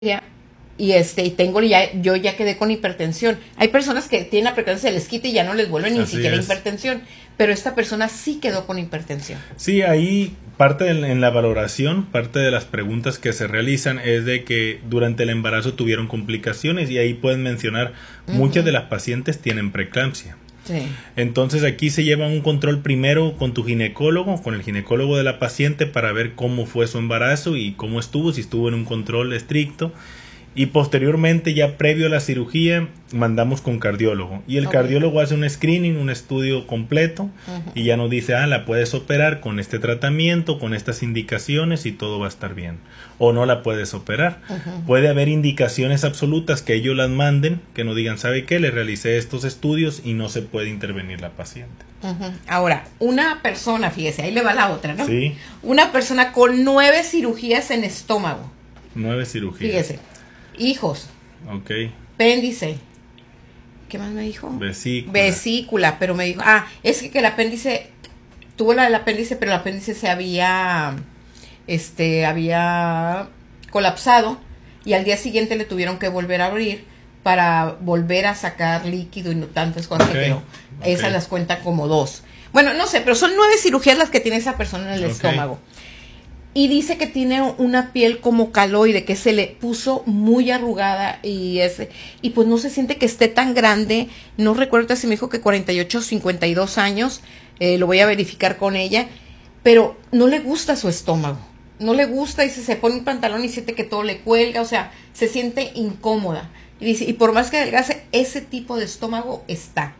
y tengo yo ya quedé con hipertensión. Hay personas que tienen la frecuencia, se les quita y ya no les vuelve ni siquiera hipertensión, pero esta persona sí quedó con hipertensión. Sí, ahí parte en la valoración, parte de las preguntas que se realizan es de que durante el embarazo tuvieron complicaciones y ahí pueden mencionar muchas de las pacientes tienen preeclampsia. Sí. Entonces aquí se lleva un control primero con tu ginecólogo, con el ginecólogo de la paciente para ver cómo fue su embarazo y cómo estuvo, si estuvo en un control estricto. Y posteriormente, ya previo a la cirugía, mandamos con cardiólogo. Y el cardiólogo hace un screening, un estudio completo, y ya nos dice, la puedes operar con este tratamiento, con estas indicaciones, y todo va a estar bien. O no la puedes operar. Puede haber indicaciones absolutas que ellos las manden, que nos digan, ¿sabe qué? Le realicé estos estudios y no se puede intervenir la paciente. Ahora, una persona, fíjese, ahí le va la otra, ¿no? Sí. Una persona con 9 cirugías en estómago. 9 cirugías. Fíjese. Hijos. Ok. Apéndice. ¿Qué más me dijo? Vesícula. Pero me dijo, es que el apéndice, tuvo la del apéndice, pero el apéndice se había colapsado y al día siguiente le tuvieron que volver a abrir para volver a sacar líquido y no tantas cosas, pero esas las cuentan como 2. Bueno, no sé, pero son 9 cirugías las que tiene esa persona en el estómago. Y dice que tiene una piel como caloide, que se le puso muy arrugada y pues no se siente que esté tan grande. No recuerdo si me dijo que 48 o 52 años, lo voy a verificar con ella, pero no le gusta su estómago. No le gusta, dice, se pone un pantalón y siente que todo le cuelga, o sea, se siente incómoda. Y dice, y por más que adelgace, ese tipo de estómago está.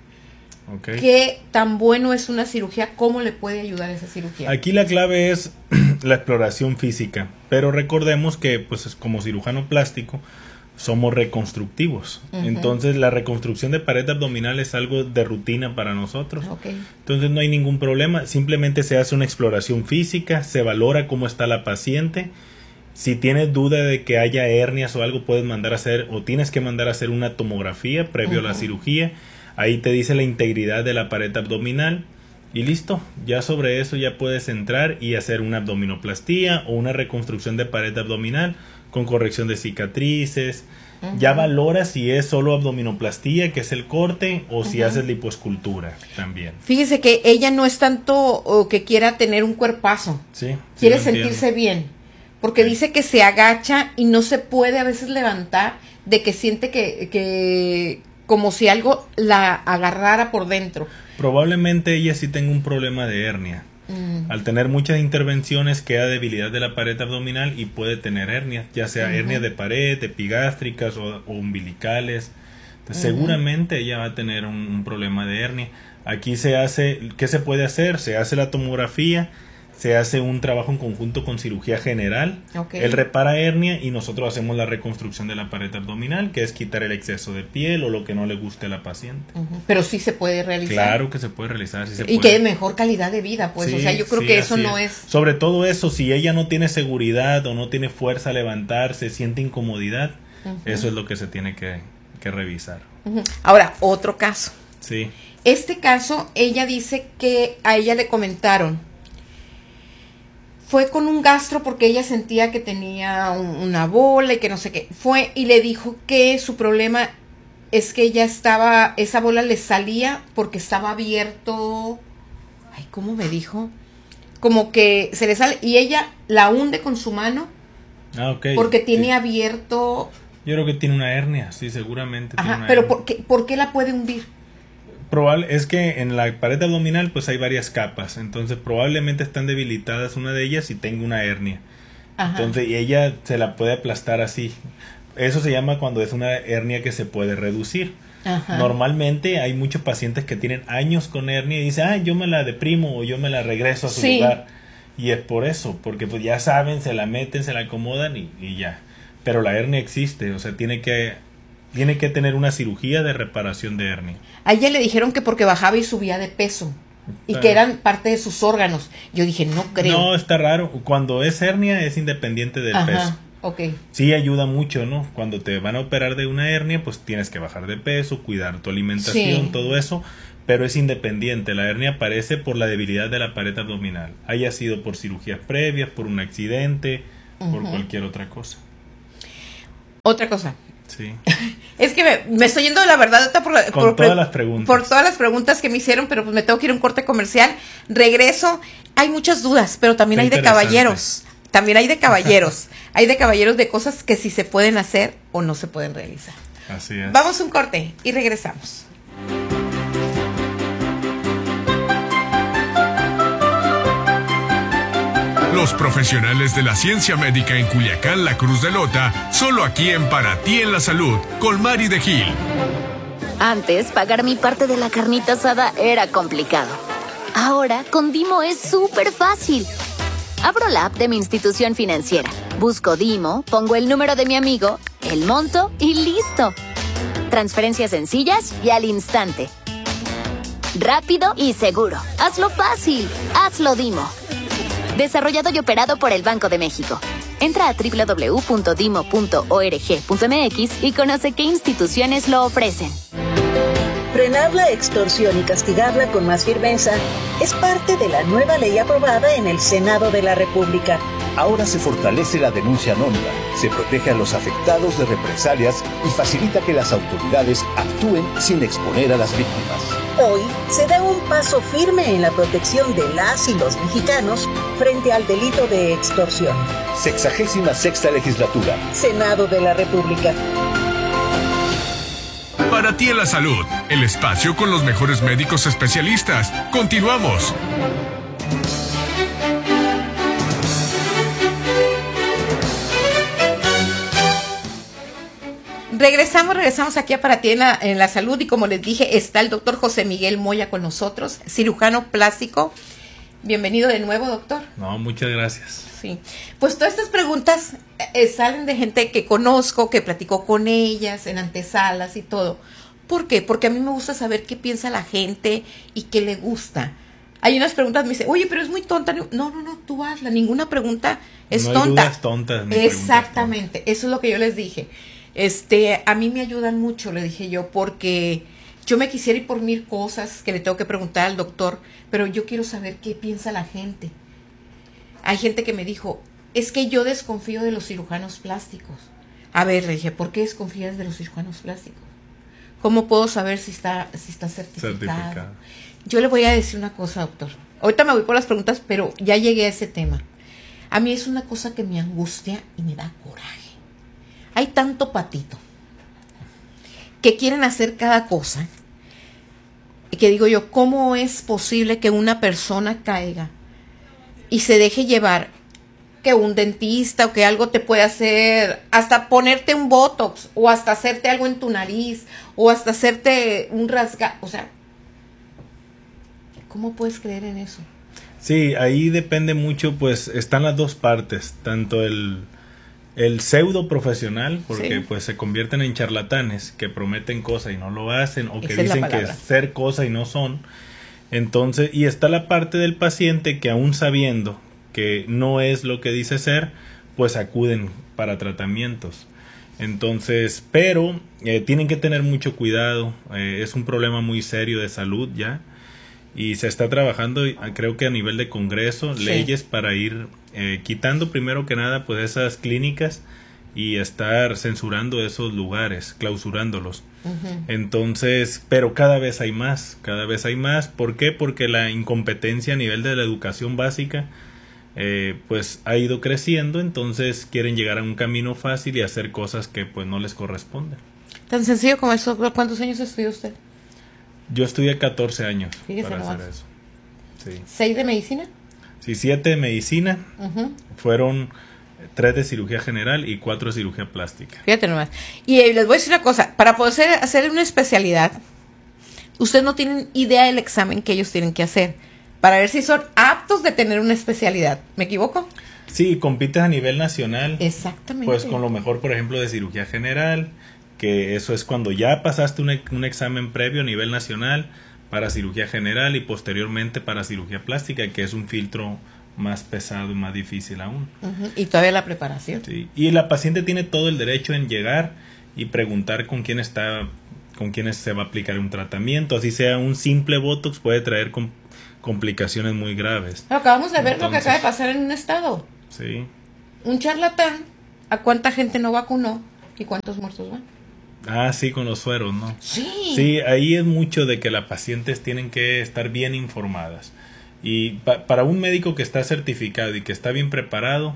¿Qué tan bueno es una cirugía? ¿Cómo le puede ayudar esa cirugía? Aquí la clave es la exploración física, pero recordemos que pues como cirujano plástico somos reconstructivos. Entonces la reconstrucción de pared abdominal es algo de rutina para nosotros. Entonces no hay ningún problema, simplemente se hace una exploración física, se valora cómo está la paciente. Si tienes duda de que haya hernias o algo, puedes mandar a hacer o tienes que mandar a hacer una tomografía previo a la cirugía. Ahí te dice la integridad de la pared abdominal y listo, ya sobre eso ya puedes entrar y hacer una abdominoplastía o una reconstrucción de pared abdominal con corrección de cicatrices. Ya valoras si es solo abdominoplastía, que es el corte, o si haces lipoescultura también. Fíjese que ella no es tanto que quiera tener un cuerpazo, quiere sentirse bien, porque dice que se agacha y no se puede a veces levantar, de que siente que como si algo la agarrara por dentro. Probablemente ella sí tenga un problema de hernia. Al tener muchas intervenciones queda debilidad de la pared abdominal y puede tener hernias, ya sea hernias de pared, epigástricas o umbilicales. Entonces, seguramente ella va a tener un problema de hernia. Aquí se hace, ¿qué se puede hacer? Se hace la tomografía, se hace un trabajo en conjunto con cirugía general. Él repara hernia y nosotros hacemos la reconstrucción de la pared abdominal, que es quitar el exceso de piel o lo que no le guste a la paciente. Pero sí se puede realizar. Claro que se puede realizar. Sí se y puede. que de mejor calidad de vida, pues. O sea, yo creo que eso no es. Sobre todo eso, si ella no tiene seguridad o no tiene fuerza a levantarse, siente incomodidad, eso es lo que se tiene que revisar. Ahora, otro caso. Sí. Este caso, ella dice que a ella le comentaron. Fue con un gastro porque ella sentía que tenía una bola y que no sé qué. Fue y le dijo que su problema es que esa bola le salía porque estaba abierto. Ay, ¿cómo me dijo? Como que se le sale y ella la hunde con su mano. Porque tiene abierto. Yo creo que tiene una hernia, sí, seguramente. Pero ¿por qué la puede hundir? Es que en la pared abdominal pues hay varias capas, entonces probablemente están debilitadas una de ellas y tenga una hernia. Entonces y ella se la puede aplastar así. Eso se llama cuando es una hernia que se puede reducir. Normalmente hay muchos pacientes que tienen años con hernia y dicen, yo me la deprimo o yo me la regreso a su lugar. Y es por eso, porque pues ya saben, se la meten, se la acomodan y ya. Pero la hernia existe, o sea, tiene que tener una cirugía de reparación de hernia. A ella le dijeron que porque bajaba y subía de peso y que eran parte de sus órganos. Yo dije, no creo. No, está raro. Cuando es hernia es independiente del peso. Sí ayuda mucho, ¿no? Cuando te van a operar de una hernia, pues tienes que bajar de peso, cuidar tu alimentación, todo eso, pero es independiente. La hernia aparece por la debilidad de la pared abdominal. Haya sido por cirugías previas, por un accidente, por cualquier otra cosa. Otra cosa. Sí. Es que me estoy yendo de la verdad por todas las preguntas. Por todas las preguntas que me hicieron, pero pues me tengo que ir a un corte comercial. Regreso. Hay muchas dudas, pero también hay de caballeros. También hay de caballeros. Hay de caballeros de cosas que sí se pueden hacer o no se pueden realizar. Así es. Vamos a un corte y regresamos. Los profesionales de la ciencia médica en Culiacán, La Cruz de Lota, solo aquí en Para Ti en la Salud, con Mari de Gil. Antes, pagar mi parte de la carnita asada era complicado. Ahora, con Dimo es súper fácil. Abro la app de mi institución financiera, busco Dimo, pongo el número de mi amigo, el monto y listo. Transferencias sencillas y al instante. Rápido y seguro. Hazlo fácil. Hazlo Dimo. Desarrollado y operado por el Banco de México. Entra a www.dimo.org.mx y conoce qué instituciones lo ofrecen. Frenar la extorsión y castigarla con más firmeza es parte de la nueva ley aprobada en el Senado de la República. Ahora se fortalece la denuncia anónima, se protege a los afectados de represalias y facilita que las autoridades actúen sin exponer a las víctimas. Hoy se da un paso firme en la protección de las y los mexicanos frente al delito de extorsión. 66ª Legislatura. Senado de la República. Para Ti en la Salud, el espacio con los mejores médicos especialistas. Continuamos. Regresamos aquí a Para Ti en la Salud y como les dije, está el doctor José Miguel Moya con nosotros, cirujano plástico. Bienvenido de nuevo, doctor. No, muchas gracias. Sí, pues todas estas preguntas salen de gente que conozco, que platicó con ellas en antesalas y todo. ¿Por qué? Porque a mí me gusta saber qué piensa la gente y qué le gusta. Hay unas preguntas, me dice, oye, pero es muy tonta. No, tú hazla, ninguna pregunta es tonta. No hay dudas tontas. Exactamente, eso es lo que yo les dije. A mí me ayudan mucho, le dije yo, porque yo me quisiera ir por 1000 cosas que le tengo que preguntar al doctor, pero yo quiero saber qué piensa la gente. Hay gente que me dijo, es que yo desconfío de los cirujanos plásticos. A ver, le dije, ¿por qué desconfías de los cirujanos plásticos? ¿Cómo puedo saber si está certificado? Yo le voy a decir una cosa, doctor. Ahorita me voy por las preguntas, pero ya llegué a ese tema. A mí es una cosa que me angustia y me da coraje. Hay tanto patito que quieren hacer cada cosa. Y que digo yo, ¿cómo es posible que una persona caiga y se deje llevar? Que un dentista o que algo te puede hacer, hasta ponerte un botox, o hasta hacerte algo en tu nariz, o hasta hacerte un rasga, o sea, ¿cómo puedes creer en eso? Sí, ahí depende mucho, pues están las dos partes, tanto el pseudo profesional, porque sí, pues se convierten en charlatanes que prometen cosas y no lo hacen, o que dicen que es ser cosa y no son. Entonces, y está la parte del paciente que aún sabiendo que no es lo que dice ser, pues acuden para tratamientos. Entonces, pero tienen que tener mucho cuidado, es un problema muy serio de salud ya, y se está trabajando, creo que a nivel de Congreso, sí, leyes para ir quitando primero que nada pues esas clínicas y estar censurando esos lugares, clausurándolos. Uh-huh. Entonces, pero cada vez hay más. ¿Por qué? Porque la incompetencia a nivel de la educación básica pues ha ido creciendo, entonces quieren llegar a un camino fácil y hacer cosas que pues no les corresponden. Tan sencillo como eso. ¿Cuántos años estudió usted? Yo estudié 14 años. Fíjese para nomás. hacer eso. Sí. ¿6 de medicina? Sí, 7 de medicina. Uh-huh. Fueron 3 de cirugía general y 4 de cirugía plástica. Fíjate nomás. Y les voy a decir una cosa, para poder hacer una especialidad, ustedes no tienen idea del examen que ellos tienen que hacer para ver si son aptos de tener una especialidad. ¿Me equivoco? Sí, compites a nivel nacional. Exactamente. Pues con lo mejor, por ejemplo, de cirugía general, que eso es cuando ya pasaste un examen previo a nivel nacional para cirugía general y posteriormente para cirugía plástica, que es un filtro más pesado y más difícil aún. Uh-huh. Y todavía la preparación. Sí. Y la paciente tiene todo el derecho en llegar y preguntar con quién se va a aplicar un tratamiento. Así sea un simple botox, puede traer complicaciones muy graves. Pero acabamos de ver lo que acaba de pasar en un estado. Sí. Un charlatán, ¿a cuánta gente no vacunó? ¿Y cuántos muertos van? Ah, sí, con los sueros, ¿no? Sí. Sí, ahí es mucho de que las pacientes tienen que estar bien informadas. Y para un médico que está certificado y que está bien preparado,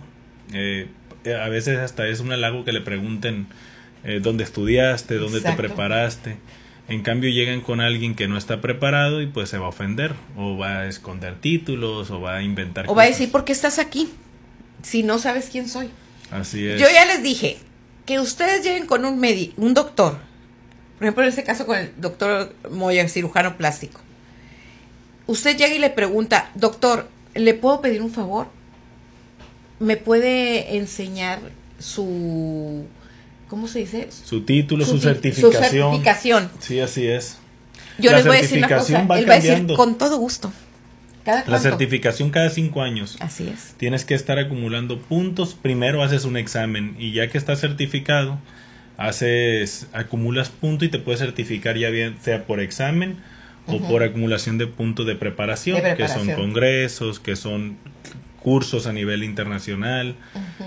a veces hasta es un halago que le pregunten dónde estudiaste, dónde Exacto. te preparaste. En cambio llegan con alguien que no está preparado y pues se va a ofender, o va a esconder títulos, o va a inventar O va a cosas. decir, ¿por qué estás aquí? Si no sabes quién soy. Así es. Yo ya les dije que ustedes lleguen con un doctor. Por ejemplo, en este caso con el doctor Moya, cirujano plástico. Usted llega y le pregunta, doctor, ¿le puedo pedir un favor? ¿Me puede enseñar su... ¿cómo se dice? Su título, su Su certificación. certificación. Sí, así es. Yo La les voy a decir una cosa, certificación va él va a decir cambiando. con todo gusto. ¿Cada La cuánto? certificación cada 5 años. Así es. Tienes que estar acumulando puntos. Primero haces un examen y ya que estás certificado, acumulas puntos y te puedes certificar ya bien sea por examen o por acumulación de puntos de preparación, que son congresos, que son cursos a nivel internacional,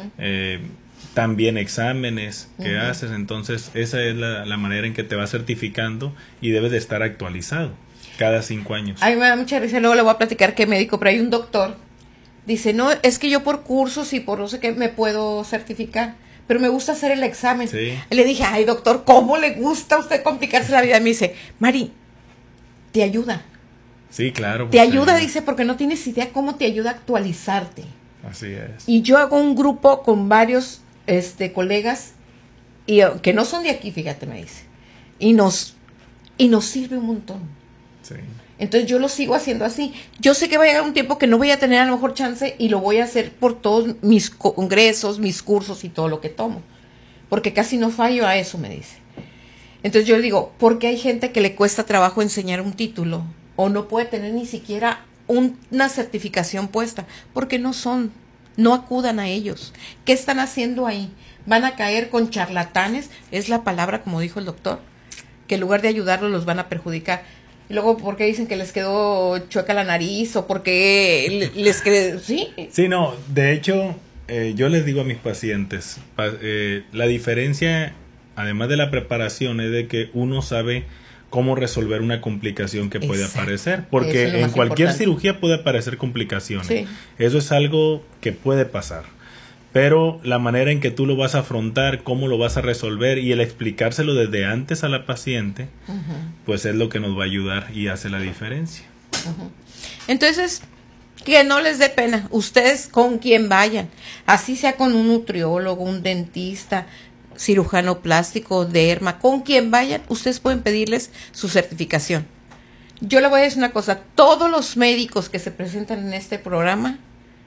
también exámenes que haces. Entonces esa es la manera en que te vas certificando y debes de estar actualizado cada 5 años. A mí me da mucha risa, luego le voy a platicar qué médico, pero hay un doctor, dice, no, es que yo por cursos y por no sé qué me puedo certificar, pero me gusta hacer el examen. Sí. Le dije, ay doctor, ¿cómo le gusta a usted complicarse la vida? Y me dice, Mari, te ayuda. Sí, claro. Te pues, ayuda, dice, porque no tienes idea cómo te ayuda a actualizarte. Así es. Y yo hago un grupo con varios colegas y que no son de aquí, fíjate, me dice. Y nos sirve un montón. Sí. Entonces yo lo sigo haciendo así. Yo sé que va a llegar un tiempo que no voy a tener a lo mejor chance y lo voy a hacer por todos mis congresos, mis cursos y todo lo que tomo. Porque casi no fallo a eso, me dice. Entonces yo le digo, ¿por qué hay gente que le cuesta trabajo enseñar un título? O no puede tener ni siquiera una certificación puesta. Porque no acudan a ellos. ¿Qué están haciendo ahí? ¿Van a caer con charlatanes? Es la palabra, como dijo el doctor, que en lugar de ayudarlos los van a perjudicar. Y luego, ¿por qué dicen que les quedó chueca la nariz? ¿O por qué les quedó...? ¿Sí? Sí, no, de hecho, yo les digo a mis pacientes, la diferencia, además de la preparación, es de que uno sabe cómo resolver una complicación que puede Exacto. aparecer. Eso Porque es lo en más cualquier importante. cirugía puede aparecer complicaciones. Sí. Eso es algo que puede pasar. Pero la manera en que tú lo vas a afrontar, cómo lo vas a resolver y el explicárselo desde antes a la paciente, pues es lo que nos va a ayudar y hace la diferencia. Entonces, que no les dé pena. Ustedes con quien vayan. Así sea con un nutriólogo, un dentista, cirujano plástico, derma, con quien vayan, ustedes pueden pedirles su certificación. Yo le voy a decir una cosa. Todos los médicos que se presentan en este programa,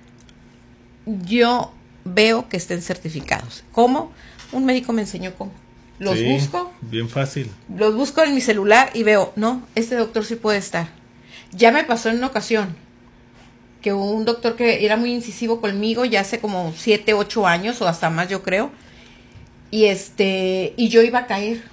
yo veo que estén certificados. ¿Cómo? Un médico me enseñó cómo. Los Sí, busco, bien fácil. los busco en mi celular y veo, no, este doctor sí puede estar. Ya me pasó en una ocasión que un doctor que era muy incisivo conmigo ya hace como 7, 8 años o hasta más yo creo, y yo iba a caer.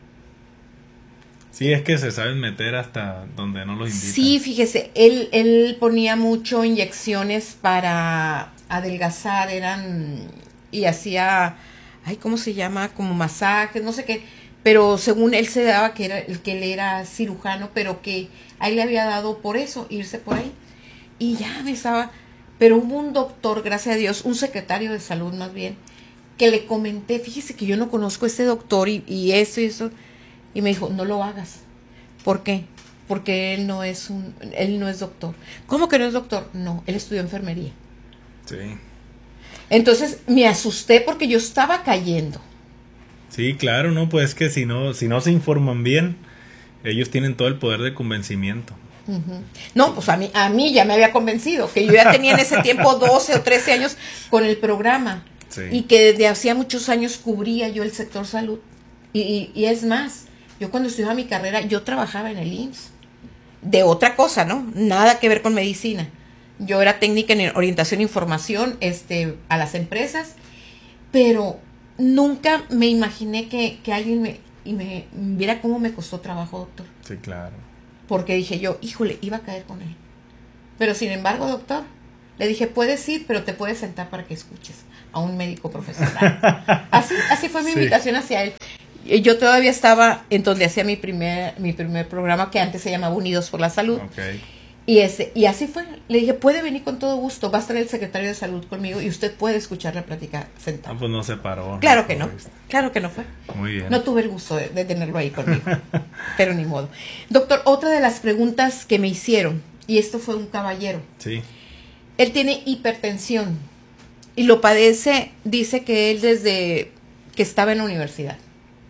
Sí, es que se saben meter hasta donde no los invitan. Sí, fíjese, él ponía mucho inyecciones para adelgazar, y hacía, ¿cómo se llama? Como masajes, no sé qué, pero según él se daba que él era cirujano, pero que a él le había dado por eso, irse por ahí, y ya me estaba, pero hubo un doctor, gracias a Dios, un secretario de salud más bien, que le comenté, fíjese que yo no conozco a este doctor y eso y eso, y me dijo, no lo hagas. ¿Por qué? Porque él no es doctor. ¿Cómo que no es doctor? No, él estudió enfermería. Sí. Entonces me asusté porque yo estaba cayendo. Sí, claro, no, pues que si no se informan bien, ellos tienen todo el poder de convencimiento. No, pues a mí ya me había convencido, que yo ya tenía en ese tiempo 12 o 13 años con el programa. Sí. Y que desde hacía muchos años cubría yo el sector salud. Y es más, yo cuando estudiaba mi carrera, yo trabajaba en el IMSS. De otra cosa, ¿no? Nada que ver con medicina. Yo era técnica en orientación e información a las empresas, pero nunca me imaginé que alguien me viera cómo me costó trabajo, doctor. Sí, claro. Porque dije yo, híjole, iba a caer con él. Pero sin embargo, doctor, Le dije, puedes ir, pero te puedes sentar para que escuches a un médico profesional. Así fue mi invitación hacia él. Yo todavía estaba en donde hacía mi primer programa, que antes se llamaba Unidos por la Salud. Okay. Y así fue. Le dije, puede venir con todo gusto, va a estar el secretario de salud conmigo y usted puede escucharle platicar sentado. Pues no se paró. Claro que no, claro que no fue. Muy bien. No tuve el gusto de tenerlo ahí conmigo, pero ni modo. Doctor, otra de las preguntas que me hicieron, y esto fue un caballero. Sí. Él tiene hipertensión y lo padece, dice que él desde que estaba en la universidad.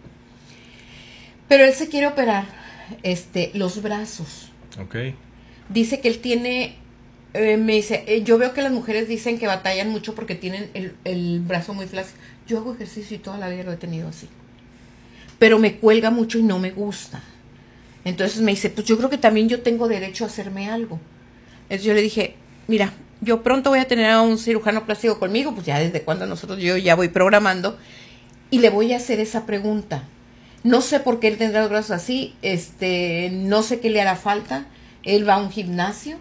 Pero él se quiere operar los brazos. Okay. Dice que él tiene, me dice, yo veo que las mujeres dicen que batallan mucho porque tienen el brazo muy flácido. Yo hago ejercicio y toda la vida lo he tenido así. Pero me cuelga mucho y no me gusta. Entonces me dice, pues yo creo que también yo tengo derecho a hacerme algo. Entonces yo le dije, mira, yo pronto voy a tener a un cirujano plástico conmigo, pues ya desde cuando yo ya voy programando, y le voy a hacer esa pregunta. No sé por qué él tendrá los brazos así, no sé qué le hará falta. Él va a un gimnasio,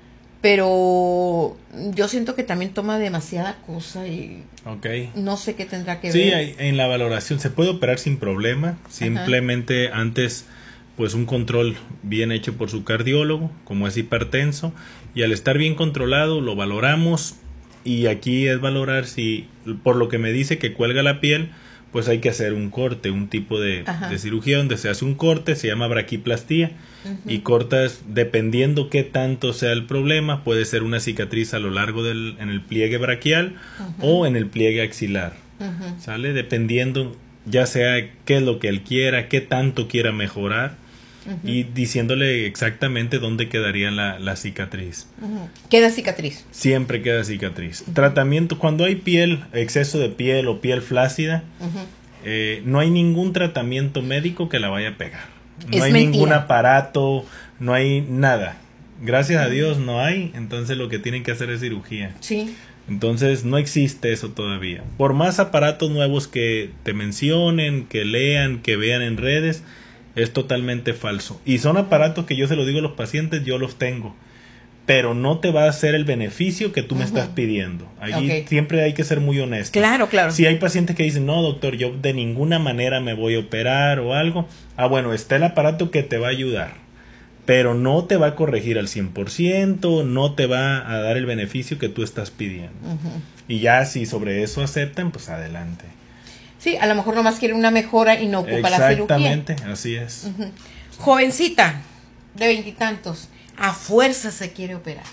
pero yo siento que también toma demasiada cosa y no sé qué tendrá que ver. Sí, en la valoración se puede operar sin problema, simplemente antes pues un control bien hecho por su cardiólogo, como es hipertenso, y al estar bien controlado lo valoramos, y aquí es valorar si, por lo que me dice que cuelga la piel, pues hay que hacer un corte, un tipo de cirugía donde se hace un corte, se llama braquiplastía, y cortas, dependiendo qué tanto sea el problema, puede ser una cicatriz a lo largo en el pliegue braquial o en el pliegue axilar, ¿sale? Dependiendo ya sea qué es lo que él quiera, qué tanto quiera mejorar, y diciéndole exactamente dónde quedaría la cicatriz. ¿Queda cicatriz? Siempre queda cicatriz. Tratamiento, cuando hay exceso de piel o piel flácida, no hay ningún tratamiento médico que la vaya a pegar. No hay ningún aparato, no hay nada. Gracias a Dios no hay, entonces lo que tienen que hacer es cirugía. Sí. Entonces no existe eso todavía. Por más aparatos nuevos que te mencionen, que lean, que vean en redes, es totalmente falso. Y son aparatos que yo se los digo a los pacientes, yo los tengo, pero no te va a hacer el beneficio que tú me estás pidiendo. Allí siempre hay que ser muy honesto. Claro, claro. Si hay pacientes que dicen, no doctor, yo de ninguna manera me voy a operar o algo, bueno, está el aparato que te va a ayudar, pero no te va a corregir al 100%, no te va a dar el beneficio que tú estás pidiendo. Y ya si sobre eso aceptan, pues adelante. Sí, a lo mejor nomás quiere una mejora y no ocupa la cirugía. Exactamente, así es. Jovencita, de 20 y tantos, a fuerza se quiere operar.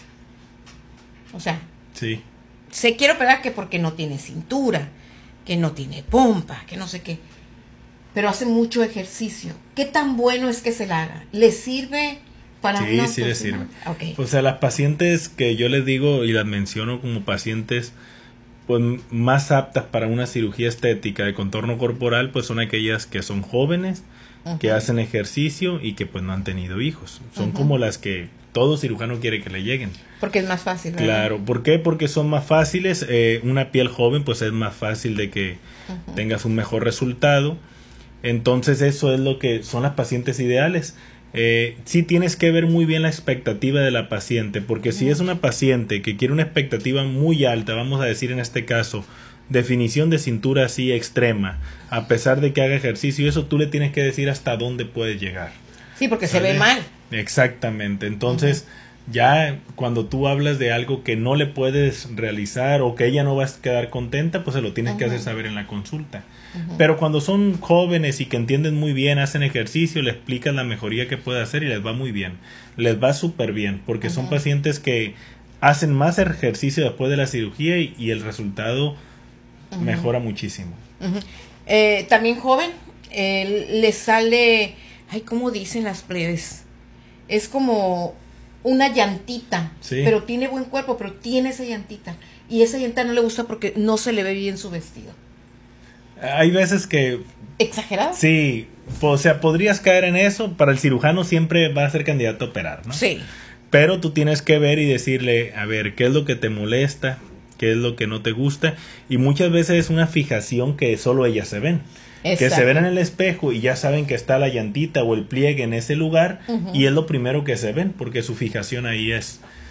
O sea, sí, se quiere operar que porque no tiene cintura, que no tiene pompa, que no sé qué. Pero hace mucho ejercicio. ¿Qué tan bueno es que se la haga? ¿Le sirve para una sí le sirve. Okay. O sea, las pacientes que yo les digo y las menciono como pacientes pues más aptas para una cirugía estética de contorno corporal, pues son aquellas que son jóvenes, que hacen ejercicio y que pues no han tenido hijos. Son como las que todo cirujano quiere que le lleguen. Porque es más fácil, ¿verdad? Claro, ¿por qué? Porque son más fáciles. Una piel joven pues es más fácil de que tengas un mejor resultado. Entonces eso es lo que son las pacientes ideales. Sí tienes que ver muy bien la expectativa de la paciente, porque si es una paciente que quiere una expectativa muy alta, vamos a decir en este caso, definición de cintura así extrema, a pesar de que haga ejercicio, eso tú le tienes que decir hasta dónde puede llegar. Sí, porque ¿sale? Se ve mal. Exactamente, entonces ya cuando tú hablas de algo que no le puedes realizar o que ella no va a quedar contenta, pues se lo tienes que hacer saber en la consulta. Pero cuando son jóvenes y que entienden muy bien, hacen ejercicio, le explicas la mejoría que puede hacer y les va muy bien, les va súper bien, porque son pacientes que hacen más ejercicio después de la cirugía y el resultado mejora muchísimo. También joven, le sale, ¿cómo dicen las plebes? Es como una llantita, pero tiene buen cuerpo, pero tiene esa llantita, y esa llanta no le gusta porque no se le ve bien su vestido. Hay veces que... ¿Exagerado? Sí, o sea, podrías caer en eso. Para el cirujano siempre va a ser candidato a operar, ¿no? Sí. Pero tú tienes que ver y decirle, a ver, ¿qué es lo que te molesta? ¿Qué es lo que no te gusta? Y muchas veces es una fijación que solo ellas se ven. Exacto. Que se ven en el espejo y ya saben que está la llantita o el pliegue en ese lugar y es lo primero que se ven porque su fijación ahí es.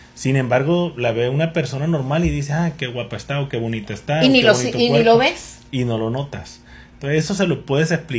Sin embargo, la ve una persona normal y dice, qué guapa está o qué bonita está. Y ni lo cuerpo, ves. Y no lo notas. Entonces eso se lo puedes explicar